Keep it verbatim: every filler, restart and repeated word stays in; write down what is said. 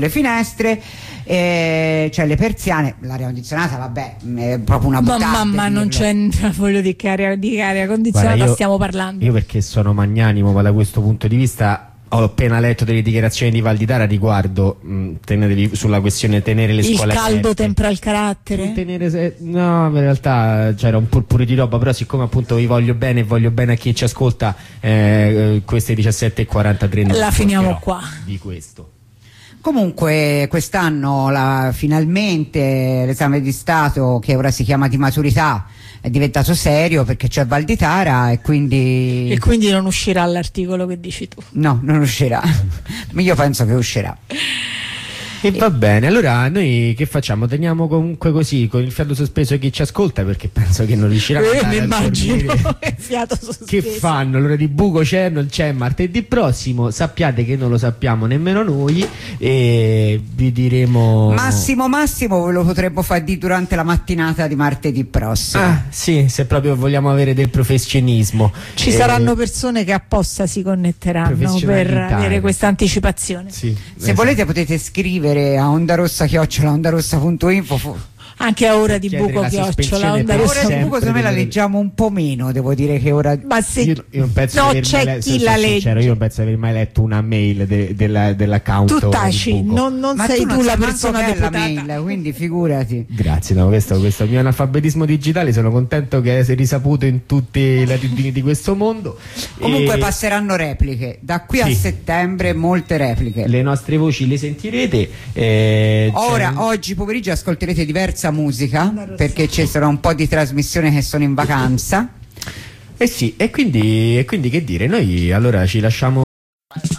le finestre, eh, cioè le persiane, l'aria condizionata vabbè è proprio una buttata. Ma, ma non c'è, voglio dire che aria, di aria condizionata. Guarda, io, stiamo parlando. Io perché sono magnanimo, ma da questo punto di vista ho appena letto delle dichiarazioni di Valditara riguardo mh, tenere, sulla questione tenere le scuole il caldo aperte. tempra il carattere. Tenere, no, in realtà c'era un purpure di roba, però siccome appunto vi voglio bene e voglio bene a chi ci ascolta, eh, queste diciassette e quarantatré non la finiamo qua di questo. Comunque quest'anno la, finalmente l'esame di Stato, che ora si chiama di maturità, è diventato serio perché c'è Valditara e quindi... E quindi non uscirà l'articolo che dici tu? No, non uscirà. Io penso che uscirà. E va bene, allora noi che facciamo? Teniamo comunque così, con il fiato sospeso chi ci ascolta, perché penso che non riusciranno eh, a mi immagino il fiato sospeso. Che fanno? L'ora di buco c'è, non c'è martedì prossimo, sappiate che non lo sappiamo nemmeno noi e vi diremo... Massimo massimo ve lo potremmo fare di durante la mattinata di martedì prossimo. Ah sì, se proprio vogliamo avere del professionismo. Ci eh, saranno persone che apposta si connetteranno per avere questa anticipazione. Sì, se esatto. volete potete scrivere a ondarossa chiocciola ondarossa punto info, anche a ora di buco chiocciola onda ora di buco secondo me la leggiamo un po' meno, devo dire che ora ma se io, io non penso no di c'è mai, chi se, la se legge sincero, io non penso di aver mai letto una mail de, de la, dell'account. Tu taci, non, non sei tu, tu la persona deputata, mail, quindi figurati. Grazie, no, questo, questo mio analfabetismo digitale sono contento che sia risaputo in tutte le latitudini di questo mondo. Comunque e... passeranno repliche da qui sì. a settembre, molte repliche. Le nostre voci le sentirete. Eh, ora oggi pomeriggio ascolterete diversa musica perché ci sarà un po' di trasmissioni che sono in vacanza. Eh sì, e quindi, e quindi che dire, noi allora ci lasciamo